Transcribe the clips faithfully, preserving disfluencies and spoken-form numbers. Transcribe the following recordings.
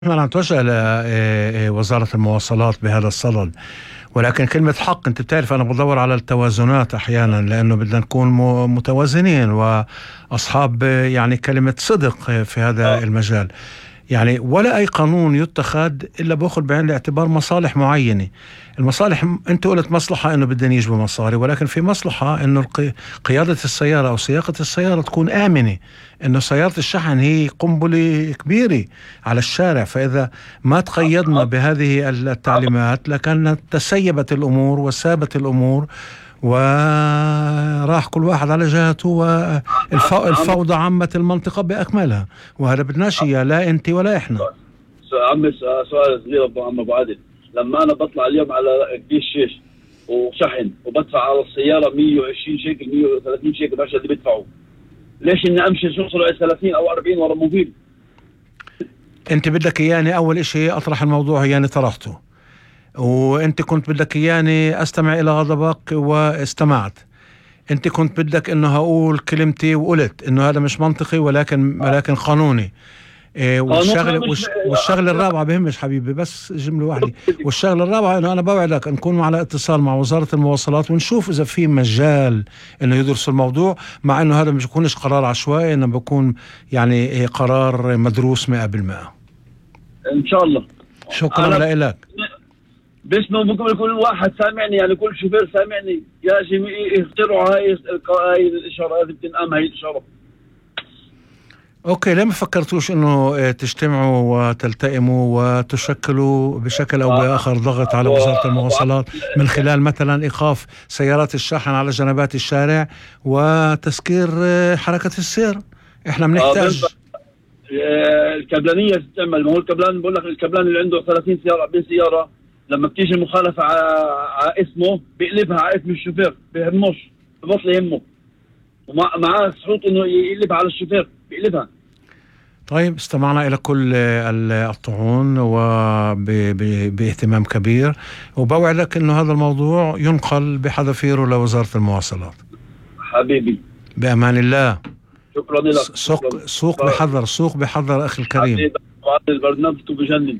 أنا أتوجه لوزارة المواصلات بهذا الصدد، ولكن كلمة حق أنت بتعرف أنا بدور على التوازنات أحيانا، لأنه بدنا نكون م- متوازنين وأصحاب يعني كلمة صدق في هذا اه المجال. يعني ولا أي قانون يتخذ إلا بأخذ بعين الاعتبار مصالح معينة. المصالح م- أنت قلت مصلحة إنه بدنا يجبوا مصاري، ولكن في مصلحة إنه القي- قيادة السيارة أو سياقة السيارة تكون آمنة. إنه سيارة الشحن هي قنبلة كبيرة على الشارع، فإذا ما تقيدنا اه بهذه التعليمات لكانت تسيبت الأمور وسابت الأمور، وراح كل واحد على جهته، عم والفوضى عمت المنطقة بأكملها. وهذا بدناش إياه، لا أنت ولا إحنا. عمي سؤال صغير ابو عم ابو عادل. لما انا بطلع اليوم على كبير شيش وشحن وبدفع على السياره مية وعشرين شيكل مية وثلاثين شيكل بعرف اللي بدفعوا، ليش اني امشي شو سرعه ثلاثين او أربعين ورا موبيل؟ أنت بدك إياني أول إشي أطرح الموضوع يعني طرحته، وأنت كنت بدك إياني أستمع إلى غضبك واستمعت. أنت كنت بدك إنه هقول كلمتي وقلت إنه هذا مش منطقي، ولكن ولكن قانوني. إيه، قانوننا والشغله مش والش- والشغله الرابعه بهمش حبيبي، بس جمله واحده. والشغله الرابعه انه انا بوعدك نكون على اتصال مع وزاره المواصلات ونشوف اذا في مجال انه يدرسوا الموضوع، مع انه هذا مش بيكونش قرار عشوائي، انه بيكون يعني إيه، قرار مدروس مئة بالمئة. ان شاء الله. شكرا انا لك. باسمه ممكن كل واحد سامعني، يعني كل شوفير سامعني، يا جماعه اخترعوا هاي الق- هاي الاشاره، هذه بتنقام هاي الاشاره. اوكي، ليه ما فكرتوش انه إيه، تجتمعوا وتلتئموا وتشكلوا بشكل او باخر ضغط على ابو وزاره ابو المواصلات، من خلال مثلا ايقاف سيارات الشحن على جنبات الشارع وتسكير إيه، حركه السير. احنا اه بينفع. بنحتاج. آه، الكبلانيه تتعمل، ما هو الكبلان بقول لك الكبلان اللي عنده ثلاثين سياره أربعين سياره لما بتيجي المخالفه على على اسمه بيقلبها على اسم الشوفير، بيهموش، ببطل يهمه، ومع معاه صحوط انه يقلبها على الشوفير بيقلبها. طيب، استمعنا إلى كل ال- الطعون وباهتمام كبير، وبوعدك أنه هذا الموضوع ينقل بحذافيره لوزارة المواصلات. حبيبي بأمان الله. شكرا لك. س- سوق شكرا. سوق بحذر، سوق بحذر أخي الكريم. حبيبي البرنامج بجنن.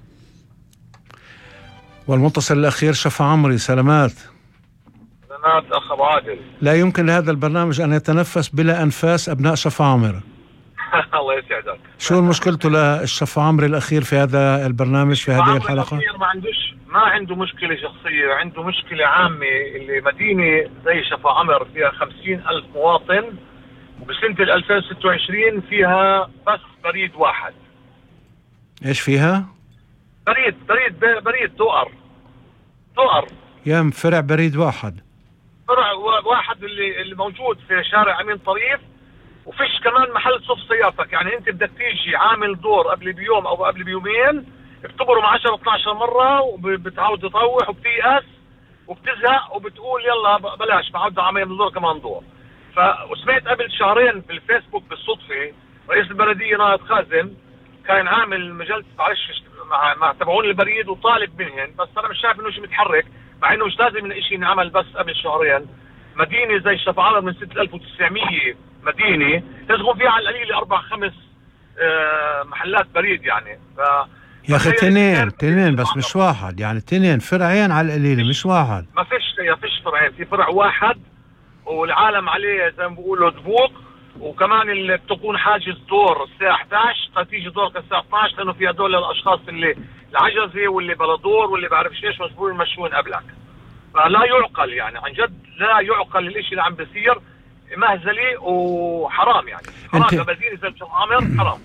والمتصل الأخير شفا عمري، سلامات. سلامات أخ أبو عادل. لا يمكن لهذا البرنامج أن يتنفس بلا أنفاس أبناء شفا عمر. الله يسعدك. شو مشكلته للشفا عمري الأخير في هذا البرنامج في هذه الحلقة؟ ما عندوش ما عنده مشكلة شخصية، عنده مشكلة عامة. اللي مدينة زي شفا عمر فيها خمسين ألف مواطن، وبسنة ألفين وستة وعشرين فيها بس بريد واحد. إيش فيها؟ بريد بريد بريد تؤر تؤر يا فرع بريد واحد. فرع واحد اللي اللي موجود في شارع أمين طريف، وفيش كمان محل صف سيارتك. يعني انت بدك تيجي عامل دور قبل بيوم او قبل بيومين، بتبرم عشرة اثناشر مرة وبتعود تطوح وبتيأس وبتزهق وبتقول يلا بلاش بعود عامل دور كمان دور. فسمعت قبل شهرين في الفيسبوك بالصدفة رئيس البلدية نائب خازن كان عامل مجلس معلش مع مع تبعون البريد وطالب منهن، بس انا مش شايف انه شيء متحرك، مع انه مش لازم من شيء ينعمل. بس قبل شهرين مدينة زي شفا عمر من ستة ألف وتسعمية مدينة تشغل فيها على القليل أربع خمس آه محلات بريد. يعني ف يا أخي تنين تنين بس مش واحد، يعني تنين فرعين على القليلة مش واحد. ما فيش يا فيش فرعين، في فرع واحد والعالم عليه زي ما بيقولوا دبوق، وكمان اللي بتكون حاجز دور الساعة احد عشر تيجي دورك الساعة اثني عشر، لأنه في هدول الأشخاص اللي العجزة واللي بلا دور واللي بعرفش ايش مسؤول يمشون قبلك. فلا يعقل، يعني عن جد لا يعقل الاشي اللي عم بيصير، مهزلي وحرام. يعني حرام انت كمدينة زي شفا عمر، حرام.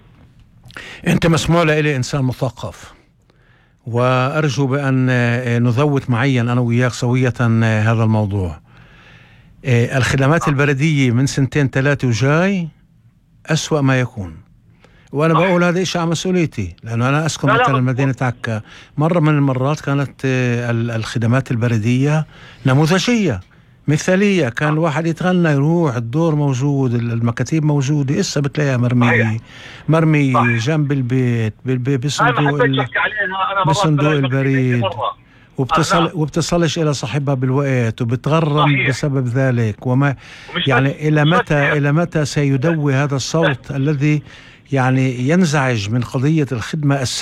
انت مسموع لي انسان مثقف، وارجو بان آه، نذوت معيا انا وياك سوية آه، هذا الموضوع. آه، الخدمات البلدية من سنتين ثلاثة وجاي أسوأ ما يكون، وانا صح. بقول هذا إشي على مسؤوليتي، لانه انا اسكن لا لا مثلا مظبوط. مدينة عكا. مرة من المرات كانت آه، ال- الخدمات البلدية نموذجية مثالية، كان الواحد يتغنى يروح الدور موجود، المكاتيب موجودة، إسا بتلاقيها مرمية صحيح. مرمية صح. جنب البيت بال- ب- هاي ما بصندوق حبيت ال... احكي عليها. انا مرات بصندوق بلاقي مكتبي البريد، مرة. آه وبتصل نعم. وبتصلش إلى صاحبها بالوقت، وبتغرم صحيح. بسبب ذلك. وما ومش يعني بس إلى مش بس متى يعني. إلى متى سيدوي هذا الصوت الذي يعني ينزعج من قضية الخدمة